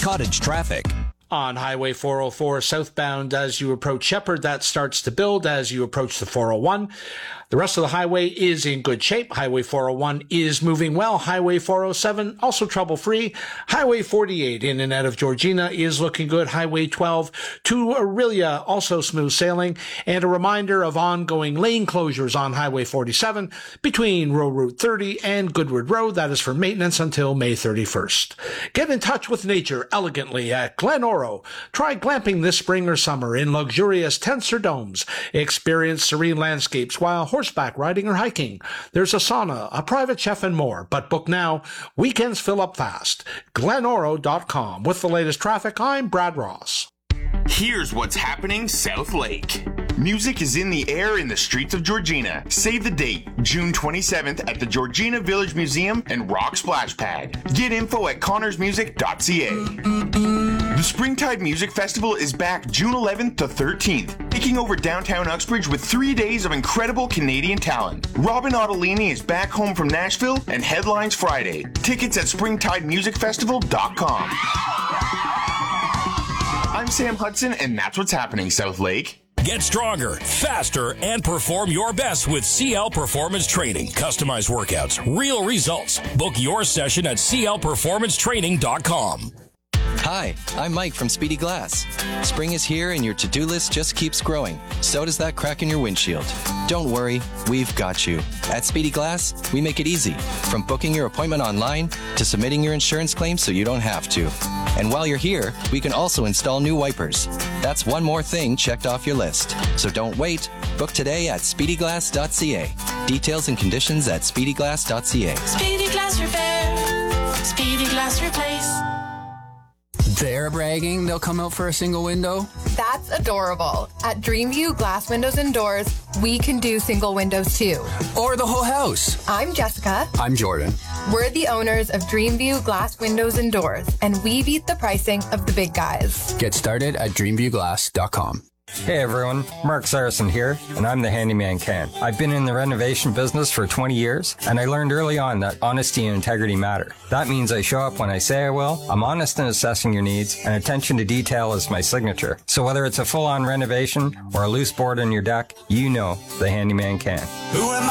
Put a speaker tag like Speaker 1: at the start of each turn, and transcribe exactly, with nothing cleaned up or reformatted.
Speaker 1: Cottage traffic.
Speaker 2: On Highway four oh four southbound as you approach Shepherd, that starts to build as you approach the four oh one. The rest of the highway is in good shape. Highway four oh one is moving well. Highway four oh seven also trouble-free. Highway forty-eight in and out of Georgina is looking good. Highway twelve to Aurelia also smooth sailing. And a reminder of ongoing lane closures on Highway forty-seven between Row Route thirty and Goodwood Road. That is for maintenance until May thirty-first. Get in touch with nature elegantly at Glen Oro. Try glamping this spring or summer in luxurious tents or domes. Experience serene landscapes while horseback riding or hiking. There's a sauna, a private chef, and more. But book now. Weekends fill up fast. glen oro dot com. With the latest traffic, I'm Brad Ross.
Speaker 3: Here's what's happening South Lake. Music is in the air in the streets of Georgina. Save the date, June twenty-seventh at the Georgina Village Museum and Rock Splash Pad. Get info at connors music dot c a. The Springtide Music Festival is back June eleventh to thirteenth, taking over downtown Uxbridge with three days of incredible Canadian talent. Robin Ottolini is back home from Nashville and headlines Friday. Tickets at springtide music festival dot com. I'm Sam Hudson, and that's what's happening, South Lake.
Speaker 1: Get stronger, faster, and perform your best with C L Performance Training. Customized workouts, real results. Book your session at c l performance training dot com.
Speaker 4: Hi, I'm Mike from Speedy Glass. Spring is here and your to-do list just keeps growing. So does that crack in your windshield. Don't worry, we've got you. At Speedy Glass, we make it easy. From booking your appointment online to submitting your insurance claim so you don't have to. And while you're here, we can also install new wipers. That's one more thing checked off your list. So don't wait. Book today at speedy glass dot c a. Details and conditions at speedy glass dot c a.
Speaker 5: Speedy Glass Repair. Speedy Glass Replace.
Speaker 6: They're bragging they'll come out for a single window.
Speaker 7: That's adorable. At Dreamview Glass Windows and Doors, we can do single windows too.
Speaker 6: Or the whole house.
Speaker 7: I'm Jessica.
Speaker 6: I'm Jordan.
Speaker 7: We're the owners of Dreamview Glass Windows and Doors, and we beat the pricing of the big guys.
Speaker 6: Get started at dreamview glass dot com.
Speaker 8: Hey everyone, Mark Saracen here, and I'm the Handyman Can. I've been in the renovation business for twenty years, and I learned early on that honesty and integrity matter. That means I show up when I say I will, I'm honest in assessing your needs, and attention to detail is my signature. So whether it's a full-on renovation or a loose board on your deck, you know the Handyman Can.
Speaker 5: Who am